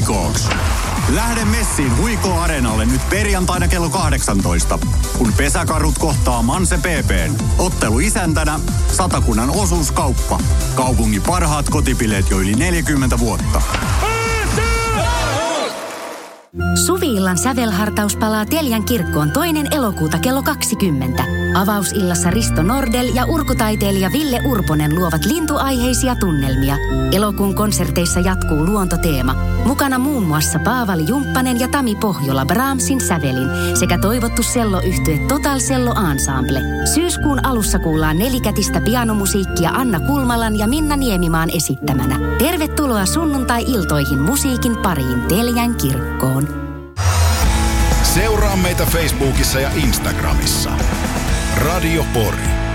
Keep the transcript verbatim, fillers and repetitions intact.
Huikooks. Lähde messiin Huikoo Areenalle nyt perjantaina kello kahdeksantoista, kun pesäkarut kohtaa Manse P P:n. Ottelu isäntänä Satakunnan osuuskauppa. Kaupungin parhaat kotipileet jo yli neljäkymmentä vuotta. Suvi-illan sävelhartaus palaa Teljän kirkkoon toinen elokuuta kello kaksikymmentä. Avausillassa Risto Nordel ja urkutaiteilija Ville Urponen luovat lintuaiheisia tunnelmia. Elokuun konserteissa jatkuu luontoteema. Mukana muun muassa Paavali Jumppanen ja Tami Pohjola Brahmsin sävelin sekä toivottu selloyhtye Total Cello Ensemble. Syyskuun alussa kuullaan nelikätistä pianomusiikkia Anna Kulmalan ja Minna Niemimaan esittämänä. Tervetuloa sunnuntai-iltoihin musiikin pariin Teljän kirkkoon. Seuraa meitä Facebookissa ja Instagramissa. Radio Pori.